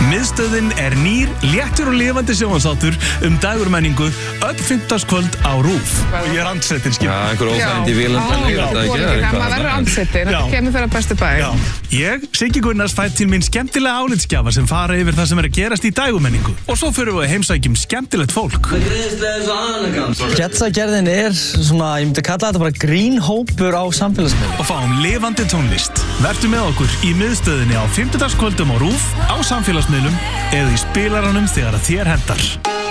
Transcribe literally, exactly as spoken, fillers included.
Miðstöðin er nýr, léttur og lifandi sjónvarpsþáttur um dægurmenningu öll fimmtudagskvöld á RÚV. Og ég er andsettin, skil. Já, einhver óþægindi í vélum. Já, maður verður andsettin, það kemur fyrir bestu bæ. Ég, Siggi Gunnars, fæ til mín skemmtilega álitsgjafa sem fara yfir það sem er að gerast í dægurmenningu. Og svo fyrir við að heimsækjum skemmtilegt fólk. Getsagerðin er svona, ég myndi kalla þetta bara grínhópur á samfélagsmiðlum. Og fáum lifandi tónlist. Vertu með okkur í miðstöðinni á fimmtudagskvöldum á RÚV, á samfélagsmiðlum eða í spilaranum þegar að þér hentar.